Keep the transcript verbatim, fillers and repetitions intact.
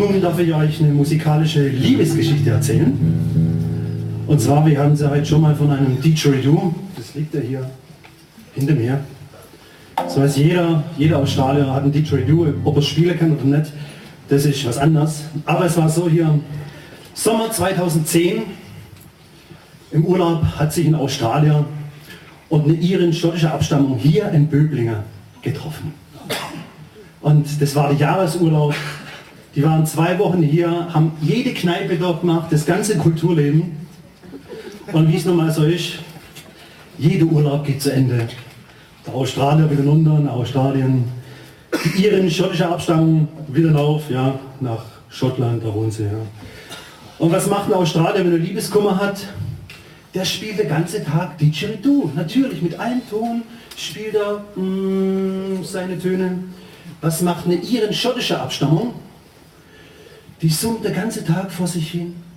Nun darf ich euch eine musikalische Liebesgeschichte erzählen. Und zwar, wir haben sie heute schon mal von einem Didgeridoo, das liegt ja hier hinter mir. Das weiß jeder, jeder Australier hat ein Didgeridoo, ob er es spielen kann oder nicht, das ist was anderes. Aber es war so hier, Sommer zweitausendzehn, im Urlaub hat sich ein Australier und eine Irin schottischer Abstammung hier in Böblinger getroffen. Und das war der Jahresurlaub. Die waren zwei Wochen hier, haben jede Kneipe dort gemacht, das ganze Kulturleben. Und wie es nun mal so ist, jeder Urlaub geht zu Ende. Der Australier wieder runter nach Australien. Die Iren schottischer Abstammung wieder rauf, ja, nach Schottland, da wohnen sie. Ja. Und was macht ein Australier, wenn er Liebeskummer hat? Der spielt den ganzen Tag Didgeridoo. Natürlich, mit einem Ton spielt er mm, seine Töne. Was macht eine Iren schottischer Abstammung? Die summt den ganzen Tag vor sich hin.